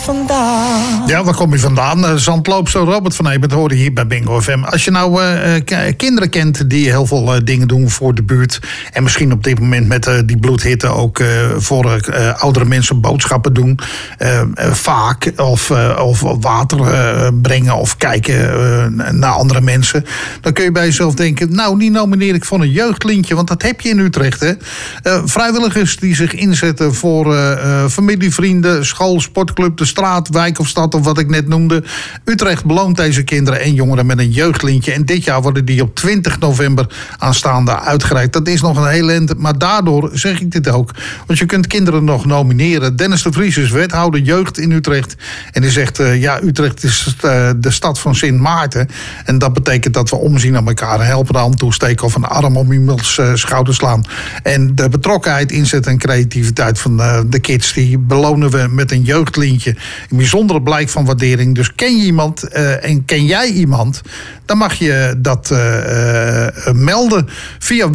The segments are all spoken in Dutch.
vandaan? Ja, waar kom je vandaan? Zandloopster Robert van Ebert hoorde hier bij Bingo FM. Als je nou kinderen kent die heel veel dingen doen voor de buurt... en misschien op dit moment met die bloedhitte ook voor oudere mensen boodschappen doen... vaak of water brengen of kijken naar andere mensen... dan kun je bij jezelf denken... nou, die nomineer ik voor een jeugdlintje, want dat heb je in Utrecht, hè? Vrijwilligers die zich inzetten voor familie, vrienden, school, sportclub, de straat, wijk of stad of wat ik net noemde. Utrecht beloont deze kinderen en jongeren met een jeugdlintje. En dit jaar worden die op 20 november aanstaande uitgereikt. Dat is nog een heel eind, maar daardoor zeg ik dit ook. Want je kunt kinderen nog nomineren. Dennis de Vries is wethouder jeugd in Utrecht. En die zegt, ja, Utrecht is de stad van Sint Maarten. En dat betekent dat we omzien naar elkaar, een helpende hand toesteken of een arm om iemands schouder slaan. En de betrokkenheid, inzet en creativiteit van de kids, die belonen we met een jeugdlintje. Een bijzondere blijk van waardering. Dus ken je iemand en ken jij iemand, dan mag je dat melden via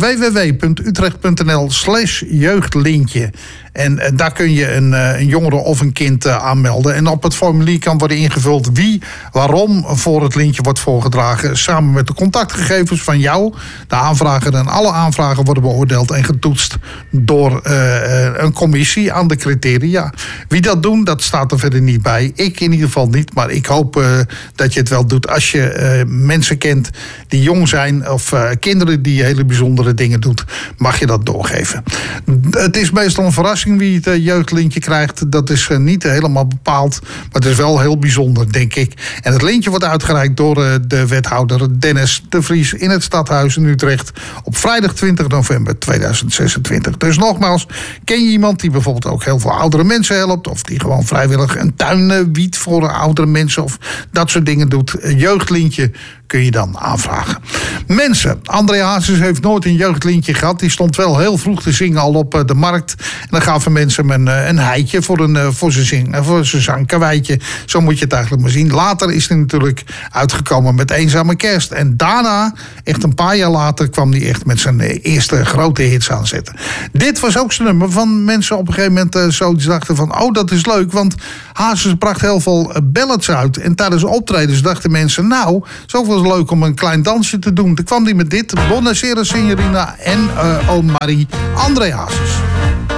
www.utrecht.nl/jeugdlintje. En daar kun je een jongere of een kind aanmelden. En op het formulier kan worden ingevuld wie, waarom voor het lintje wordt voorgedragen. Samen met de contactgegevens van jou, de aanvrager. En alle aanvragen worden beoordeeld en getoetst door een commissie aan de criteria. Wie dat doen, dat staat er verder niet bij. Ik in ieder geval niet, maar ik hoop dat je het wel doet. Als je mensen kent die jong zijn of kinderen die hele bijzondere dingen doet, mag je dat doorgeven. Het is meestal een verrassing wie het jeugdlintje krijgt. Dat is niet helemaal bepaald, maar het is wel heel bijzonder, denk ik. En het lintje wordt uitgereikt door de wethouder Dennis de Vries in het Stadhuis in Utrecht op vrijdag 20 november 2026. Dus nogmaals, ken je iemand die bijvoorbeeld ook heel veel oudere mensen helpt of die gewoon vrijwillig een tuin wiet voor oudere mensen of dat soort dingen doet? Jeugdlintje kun je dan aanvragen. Mensen, André Hazes heeft nooit een jeugdlintje gehad. Die stond wel heel vroeg te zingen al op de markt. En dan gaven mensen hem een heitje voor zijn zangkarweitje. Zo moet je het eigenlijk maar zien. Later is hij natuurlijk uitgekomen met Eenzame Kerst. En daarna, echt een paar jaar later, kwam hij echt met zijn eerste grote hits aanzetten. Dit was ook zijn nummer van mensen op een gegeven moment zoiets dachten van, oh, dat is leuk, want Hazes bracht heel veel ballads uit. En tijdens optredens dachten mensen, nou, zo was het leuk om een klein dansje te doen. Toen kwam hij met dit, Buonasera Signorina en Oh Marie, André Hazes.